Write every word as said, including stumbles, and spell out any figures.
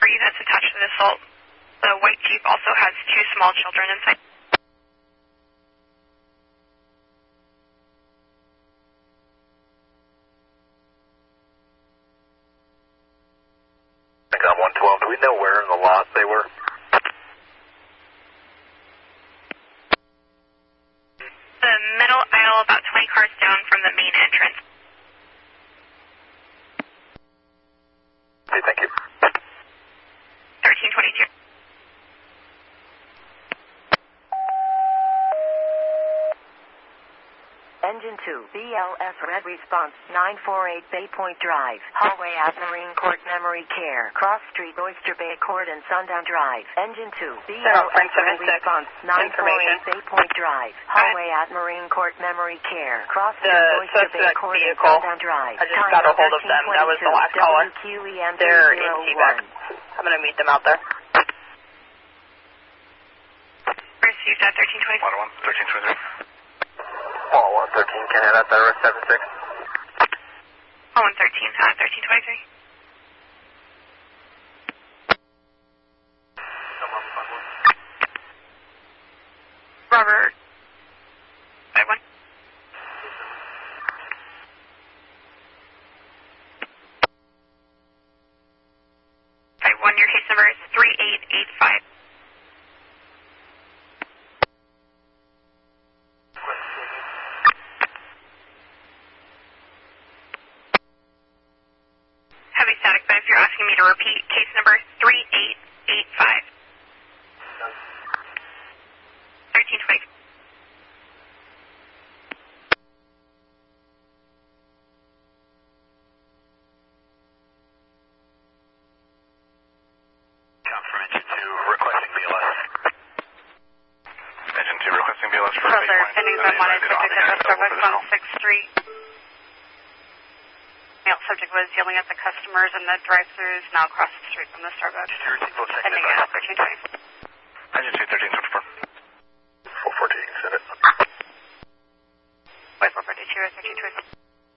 For units attached to the assault, the white Jeep also has two small children inside. I got one twelve. Do we know where in the lot they were? The middle aisle, about twenty cars down from the main entrance. Okay, thank you. thirteen twenty-two. Engine two, B L S Red Response, nine four eight Bay Point Drive, hallway at Marine Court Memory Care, Cross Street, Oyster Bay Court and Sundown Drive. Engine two, B L S Red Response, nine four eight Bay Point Drive, hallway at Marine Court Memory Care, Cross Street, Oyster Bay Court and Sundown Drive. I just got a hold of them. That was the last caller. They're in T-Back. I'm going to meet them out there. Received at thirteen twenty-three. one oh one, thirteen twenty-three. one oh one, thirteen, can I have that there, seven six? Oh, one thirteen, uh, thirteen twenty-three. Robert. Five one. Five one, your case number is three eight eight five. Heavy static, but if you're asking me to repeat, case number three eight eight five. thirteen twenty. Count from engine two, requesting B L S. Engine two, requesting B L S for So they're sending someone in subject at Starbucks on sixth Street. Male subject was yelling at the customers in the drive-thrus now across the street from the Starbucks. Ending at thirteen twenty.